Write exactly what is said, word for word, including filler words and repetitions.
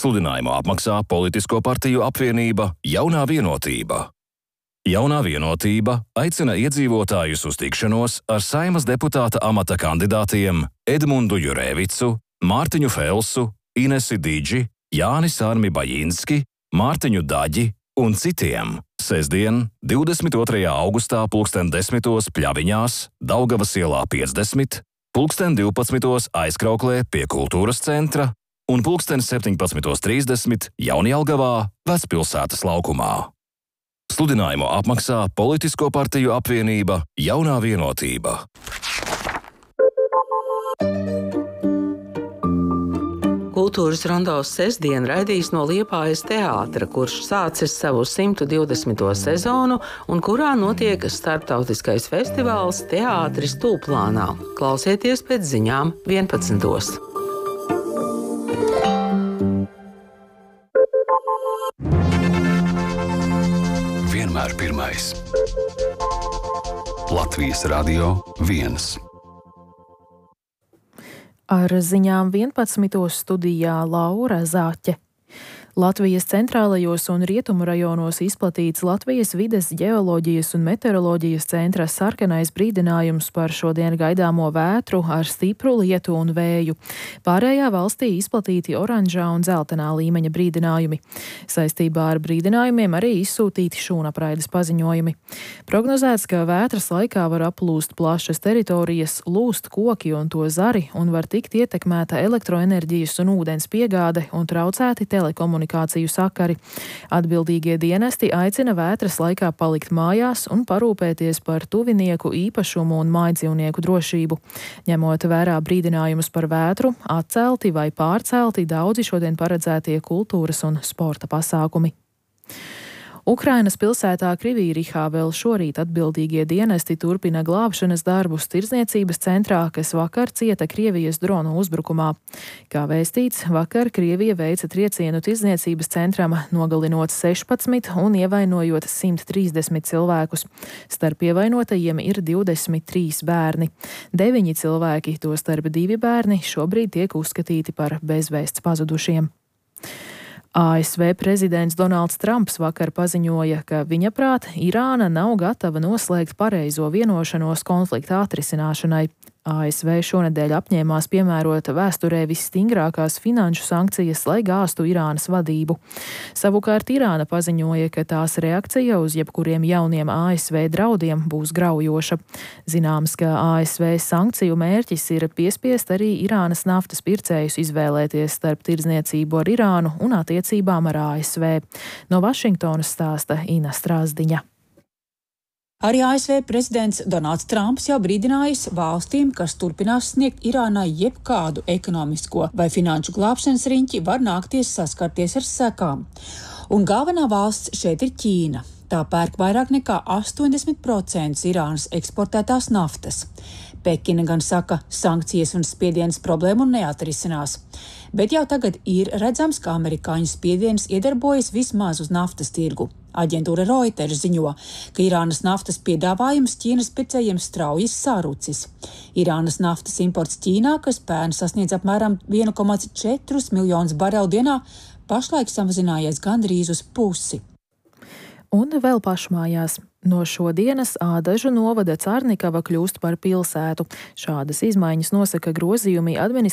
Sludinājumu apmaksā Politisko partiju apvienība Jaunā vienotība. Jaunā vienotība aicina iedzīvotājus uz tikšanos ar Saeimas deputāta amata kandidātiem Edmundu Jurēvicu, Mārtiņu Felsu, Inesi Didži, Jāni Sārmi Bajinski, Mārtiņu Daģi un citiem sestdien, divdesmit otrajā augustā pulksten desmitos Pļaviņās, Daugavas ielā piecdesmit, pulksten divpadsmitos Aizkrauklē pie Kultūras centra un pulksten septiņpadsmitos trīsdesmit Jaunjelgavā, Vecpilsētas laukumā. Sludinājumu apmaksā Politisko partiju apvienība Jaunā vienotība. Kultūras rondo sestdien raidīs no Liepājas teātra, kurš sācis savu simt divdesmito sezonu un kurā notiek starptautiskais festivāls Teātris Tūplānā. Klausieties pēc ziņām vienpadsmitos. Vienmēr pirmais. Latvijas Radio viens. Ar ziņām vienpadsmitos studijā Laura Zāķe. Latvijas centrālajos un rietumu rajonos izplatīts Latvijas vides ģeoloģijas un meteoroloģijas centra sarkanais brīdinājums par šodien gaidāmo vētru ar stipru lietu un vēju. Pārējā valstī izplatīti oranžā un dzeltenā līmeņa brīdinājumi. Saistībā ar brīdinājumiem arī izsūtīti šūnapraides paziņojumi. Prognozēts, ka vētras laikā var aplūst plašas teritorijas, lūst koki un to zari un var tikt ietekmēta elektroenerģijas un ūdens piegāde un traucēti telekomunikāciju. komunikāciju sakari. Atbildīgie dienesti aicina vētras laikā palikt mājās un parūpēties par tuvinieku īpašumu un mājdzīvnieku drošību. Ņemot vērā brīdinājumus par vētru, atcelti vai pārcelti daudzi šodien paredzētie kultūras un sporta pasākumi. Ukrainas pilsētā Krivirihā vēl šorīt atbildīgie dienesti turpina glābšanas darbus tirdzniecības centrā, kas vakar cieta Krievijas dronu uzbrukumā. Kā vēstīts, vakar Krievija veica triecienu tirdzniecības centram, nogalinot sešpadsmit un ievainojot simt trīsdesmit cilvēkus. Starp ievainotajiem ir divdesmit trīs bērni. Deviņi cilvēki, tostarp divi bērni, šobrīd tiek uzskatīti par bezvēsts pazudušiem. A S V prezidents Donalds Trumps vakar paziņoja, ka viņa prāt Irāna nav gatava noslēgt pareizo vienošanos konflikta atrisināšanai. A S V šonedēļ apņēmās piemērot vēsturē visstingrākās finanšu sankcijas, lai gāstu Irānas vadību. Savukārt Irāna paziņoja, ka tās reakcija uz jebkuriem jauniem A S V draudiem būs graujoša. Zināms, ka A S V sankciju mērķis ir piespiest arī Irānas naftas pircējus izvēlēties starp tirdzniecību ar Irānu un attiecībām ar A S V. No Vašingtonas stāsta Ina Strāzdiņa. Arī A S V prezidents Donalds Trumps jau brīdinājis valstīm, kas turpinās sniegt Irānai jebkādu ekonomisko vai finanšu glābšanas riņķi, var nākties saskarties ar sekām. Un galvenā valsts šeit ir Ķīna. Tā pērk vairāk nekā astoņdesmit procenti Irānas eksportētās naftas. Pekina gan saka, sankcijas un spiediens problēmu neatrisinās. Bet jau tagad ir redzams, ka amerikāņu spiediens iedarbojas vismaz uz naftas tirgu. Aģentūra Reuters ziņo, ka Irānas naftas piedāvājums Ķīnas pircējiem strauji sarucis. Irānas naftas imports Ķīnā, kas pērn sasniedz apmēram viens komā četri miljonus barelu dienā, pašlaik samazinājies gandrīz uz pusi. Un vēl pašmājās. No šodienas Ādažu novada Carnikava kļūst par pilsētu. Šādas izmaiņas nosaka grozījumi administrācijā.